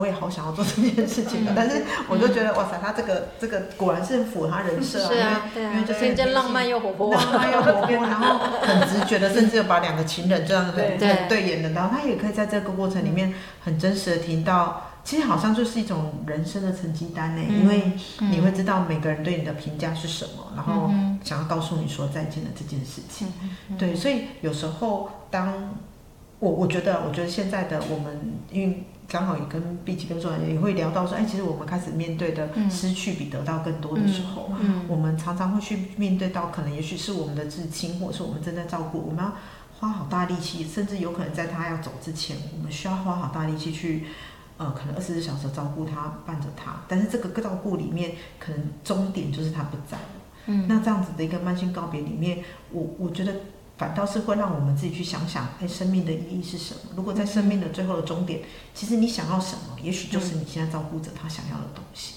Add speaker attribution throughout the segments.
Speaker 1: 我也好想要做这件事情的，但是我就觉得哇塞，他这个果然是符合他人设啊，因为就是
Speaker 2: 天真浪漫又活泼，
Speaker 1: 然后很直觉的，甚至有把2个情人这样很对眼的，然后他也可以在这个过程里面很真实的听到，其实好像就是一种人生的成绩单呢，因为你会知道每个人对你的评价是什么，然后想要告诉你说再见的这件事情，对，所以有时候当我觉得现在的我们，因为刚好也跟碧琪跟周也会聊到说，其实我们开始面对的失去比得到更多的时候，我们常常会去面对到，可能也许是我们的至亲，或者是我们正在照顾，我们要花好大力气，甚至有可能在他要走之前，我们需要花好大力气去，可能24小时照顾他，伴着他，但是这个照顾里面，可能终点就是他不在了。那这样子的一个慢性告别里面，我觉得。反倒是会让我们自己去想想，生命的意义是什么？如果在生命的最后的终点，其实你想要什么，也许就是你现在照顾着他想要的东西。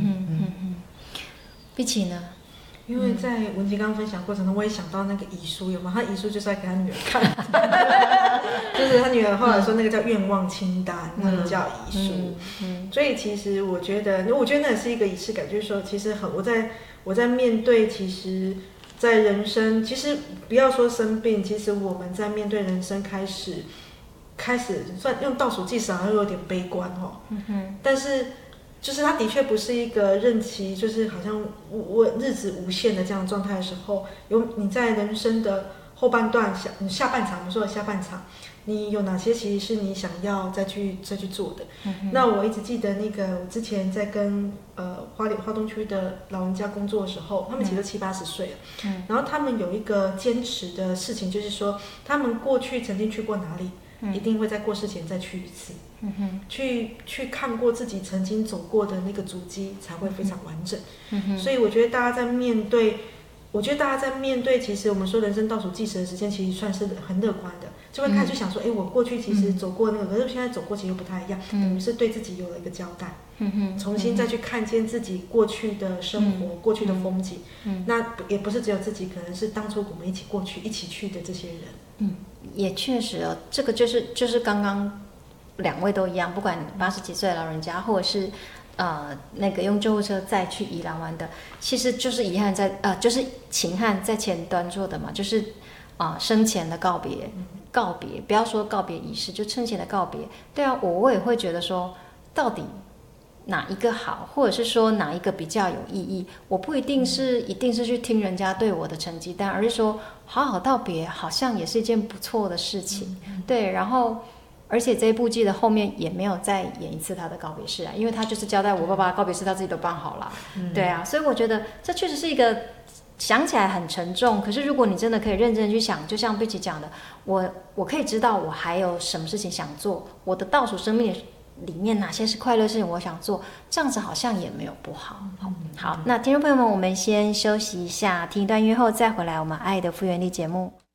Speaker 2: 碧琪呢？
Speaker 3: 因为在文琪刚刚分享过程中，我也想到那个遗书，有吗？他遗书就是在给他女儿看，就是他女儿后来说那个叫愿望清单，那个叫遗书。所以其实我觉得那也是一个仪式感，就是说，其实我在面对，其实。在人生，其实不要说生病，其实我们在面对人生开始算用倒数计时好像有点悲观哦。但是就是它的确不是一个任期，就是好像日子无限的这样的状态的时候，你在人生的后半段下半场，我们说的下半场，你有哪些其实是你想要再去做的？那我一直记得那个我之前在跟花东区的老人家工作的时候，他们其实都70-80岁了，然后他们有一个坚持的事情，就是说他们过去曾经去过哪里，一定会在过世前再去一次，去看过自己曾经走过的那个足迹，才会非常完整。所以我觉得大家在面对。其实我们说人生倒数计时的时间，其实算是很乐观的，就会开始去想说，我过去其实走过那个，可是现在走过其实又不太一样，等于是对自己有了一个交代，重新再去看见自己过去的生活、过去的风景，那也不是只有自己，可能是当初我们一起去的这些人。
Speaker 2: 也确实哦，这个就是刚刚2位都一样，不管80几岁的老人家，或者是。那个用救护车再去宜兰湾的，其实就是遗憾就是秦汉在前端做的嘛，就是生前的告别，不要说告别仪式，就生前的告别。对啊，我也会觉得说，到底哪一个好，或者是说哪一个比较有意义？我不一定是去听人家对我的成绩单，而是说好好道别，好像也是一件不错的事情。对，然后。而且这一部剧的后面也没有再演一次他的告别式啊，因为他就是交代我爸爸的告别式他自己都办好了，对啊，所以我觉得这确实是一个想起来很沉重，可是如果你真的可以认真去想，就像碧琪讲的，我可以知道我还有什么事情想做，我的倒数生命里面哪些是快乐事情我想做，这样子好像也没有不好。好，那听众朋友们，我们先休息一下，听一段音乐后再回来我们爱的复原力节目。